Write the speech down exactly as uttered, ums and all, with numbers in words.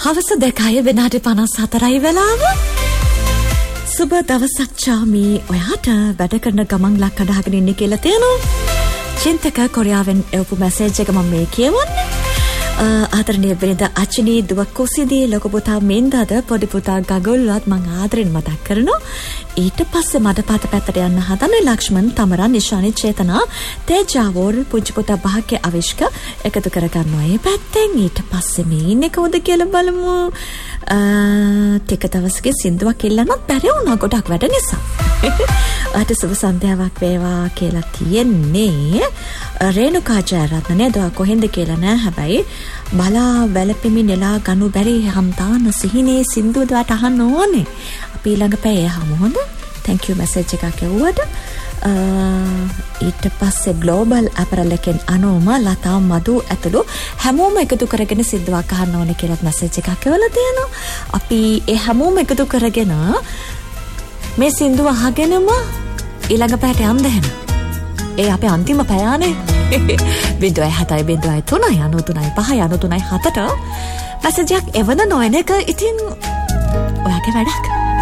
හවස දෙකයි විනාඩි පනස් හතරයි වෙලාව. සුබ දවසක් චාමි. ඔයාට වැඩ කරන ගමන් ලක් අඩහගෙන ඉන්නේ කියලා තේනවා. චින්තක කොරියාවෙන් එවපු මැසේජ් එක මම මේ කියවන්නේ. ආදරණීය වෙනද අචිනී දුව කුසිදී ලොකු පුතා මින්දාද පොඩි පුතා ගගොල්වත් මං ආදරෙන් මතක් කරනවා. ඊට පස්සේ මඩ පාත පැත්තට යන්න හදන ලක්ෂ්මන් තමරන් නිශානි චේතනා තේජාවෝල් පුංචි පුතා භාග්‍ය අවිෂ්ක එකතු කරගන්නවා ඒ පැත්තෙන්. ඊට පස්සේ මේ ඉන්නේ කවුද කියලා බලමු. ටික දවසකින් සින්දුවක් ඉල්ලන්නත් බැරි වුණා ගොඩක් වැඩ නිසා. අද සුබ සන්ධ්‍යාවක් වේවා කියලා තියෙන්නේ. රේණුකා ජයරත්න නේද කොහෙන්ද කියලා නෑ හැබැයි බලා වැළපෙමි නෙලා ගනු බැරි හම්තාන සිහිනේ සින්දුව දාට අහන්න ඕනේ. අපි ළඟ පැය යහමු හොඳ. thank you message එකක් එවුවට. ඊට පස්සේ ග්ලෝබල් අපරල් එකෙන් අනෝම ලතා මදු ඇතුළු හැමෝම එකතු කරගෙන සින්දුවක් අහන්න ඕනේ කියලා මැසේජ් එකක් එවලා තියෙනවා. අපි ඒ හැමෝම එකතු කරගෙන මේ සින්දුව අහගෙනම ඊළඟ පැයට යන්න දෙන්න. ඒ අපේ අන්තිම පැයානේ. බිඳුවයි හතයි බිඳුවයි තුනයි අනු තුනයි පහයි අනු තුනයි හතට මැසේජ් එකක් එවන නොවන එක ඉතින් ඔයාගේ වැඩක්.